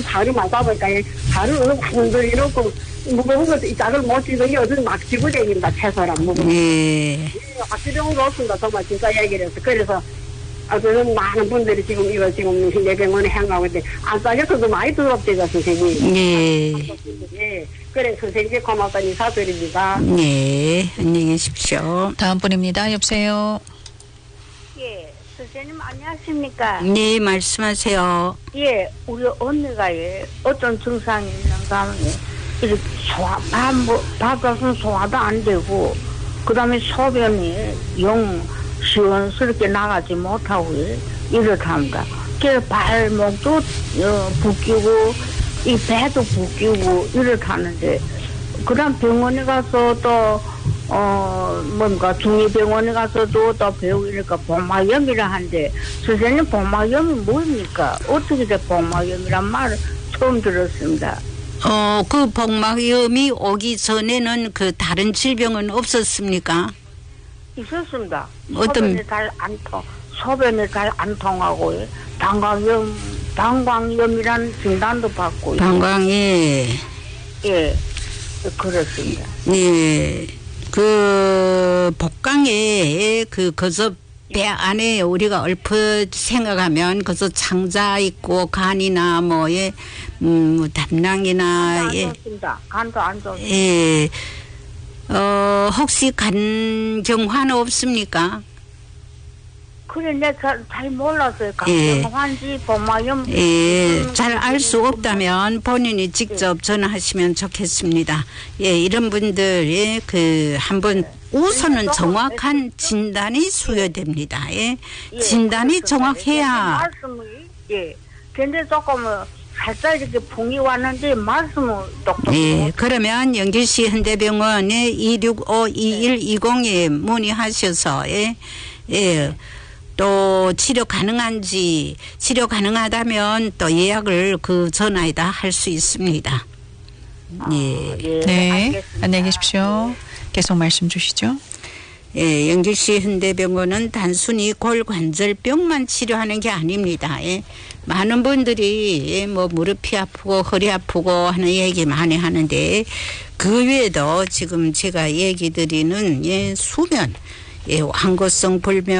발을 맞아볼까 발을 흔들 이렇고 무거운 거 짝을 못 쥐더니 어디 막 쥐고 다닌다 채소랑 무거운 예. 확실히 없습니다. 정말 진짜 얘기를 해서 그래서 저는 많은 분들이 지금 이거 지금 내 병원에 향하고 있는데 안 싸게서도 많이 더럽대죠 선생님. 예. 예. 그래 선생님 고맙다니 인사드립니다. 예. 안녕히 계십시오. 다음 분입니다. 여보세요. 예, 선생님 안녕하십니까? 네, 말씀하세요. 예, 우리 언니가 어떤 증상이 있는가 하면 이렇게 밥은 소화도 안 되고 그 다음에 소변이 영 시원스럽게 나가지 못하고 이렇답니다. 그래서 발목도 붓기고 이 배도 붓기고 이렇다는데 그 다음 병원에 가서 또 뭔가 중의병원에 가서도 또 배우니까 복막염이라 한데 선생님 복막염이 뭡니까? 어떻게 돼 복막염이란 말을 처음 들었습니다. 그 복막염이 오기 전에는 그 다른 질병은 없었습니까? 있었습니다. 어떤 소변이 잘 안 통하고 방광염이라는 진단도 받고 방광이 예 그렇습니다. 예. 그 복강에 그저 배 안에 우리가 얼핏 생각하면 그저 창자 있고 간이나 뭐에 담낭이나 간도 안 좋습니다. 간도 안 좋습니다. 예. 혹시 간경화는 없습니까? 그래 내가 잘 몰랐어요. 간경화인지 복막염. 예, 잘 알 수 없다면 본인이 직접 전화하시면 좋겠습니다. 예, 이런 분들이 한번 우선은 정확한 진단이 수요됩니다. 예, 진단이 정확해야. 말씀이 예, 근데 조금 살짝 이렇게 붕이 왔는데 말씀을 똑똑. 예, 그러면 영길시 현대병원에 265-2120에 문의하셔서 예. 또 치료 가능한지 치료 가능하다면 또 예약을 그 전화에다 할 수 있습니다. 예. 네. 알겠습니다. 안녕히 계십시오. 계속 말씀 주시죠. 예, 영길시 현대병원은 단순히 골관절병만 치료하는 게 아닙니다. 예. 많은 분들이 뭐 무릎이 아프고 허리 아프고 하는 얘기 많이 하는데 그 외에도 지금 제가 얘기 드리는 수면 예, 환고성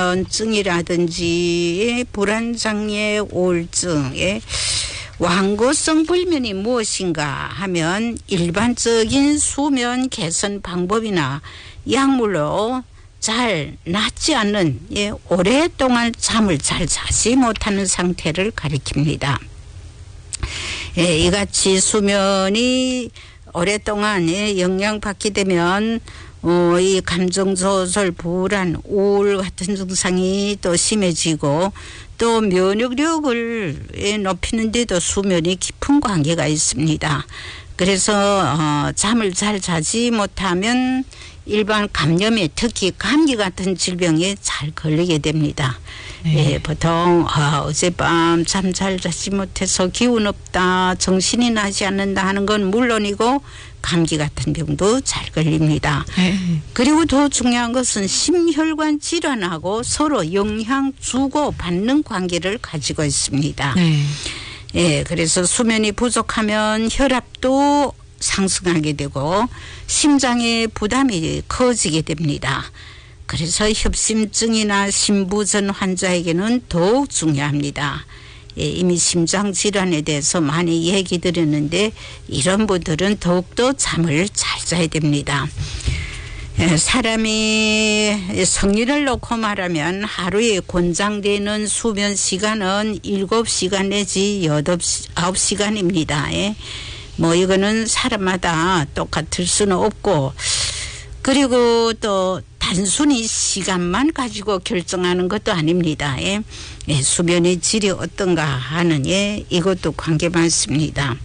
불면증이라든지 불안장애 우울증 완고성 불면이 무엇인가 하면 일반적인 수면 개선 방법이나 약물로 잘 낫지 않는 오랫동안 잠을 잘 자지 못하는 상태를 가리킵니다. 예, 이같이 수면이 오랫동안 영향받게 되면 이 감정소설, 불안, 우울 같은 증상이 또 심해지고 또 면역력을 높이는 데도 수면이 깊은 관계가 있습니다. 그래서 잠을 잘 자지 못하면 일반 감염에 특히 감기 같은 질병에 잘 걸리게 됩니다. 네. 예, 보통 어젯밤 잠 잘 자지 못해서 기운 없다, 정신이 나지 않는다 하는 건 물론이고 감기 같은 병도 잘 걸립니다. 네. 그리고 더 중요한 것은 심혈관 질환하고 서로 영향 주고 받는 관계를 가지고 있습니다. 네. 예, 그래서 수면이 부족하면 혈압도 상승하게 되고 심장의 부담이 커지게 됩니다. 그래서 협심증이나 심부전 환자에게는 더욱 중요합니다. 예, 이미 심장질환에 대해서 많이 얘기 드렸는데 이런 분들은 더욱더 잠을 잘 자야 됩니다. 예, 사람이 성인을 놓고 말하면 하루에 권장되는 수면 시간은 7시간 내지 9시간입니다. 예. 뭐 이거는 사람마다 똑같을 수는 없고 그리고 또 단순히 시간만 가지고 결정하는 것도 아닙니다. 예. 예, 수면의 질이 어떤가 하는 이것도 관계 많습니다.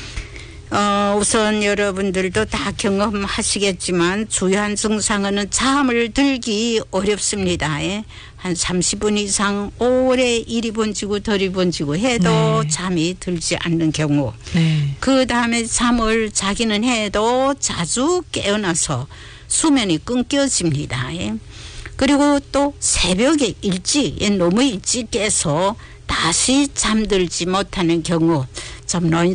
우선 여러분들도 다 경험하시겠지만 주요한 증상은 잠을 들기 어렵습니다. 예. 한 30분 이상 오래 이리 번지고 저리 번지고 해도 네. 잠이 들지 않는 경우 네. 그 다음에 잠을 자기는 해도 자주 깨어나서 수면이 끊겨집니다. 예. 그리고 또 새벽에 일찍 너무 일찍 깨서 다시 잠들지 못하는 경우 좀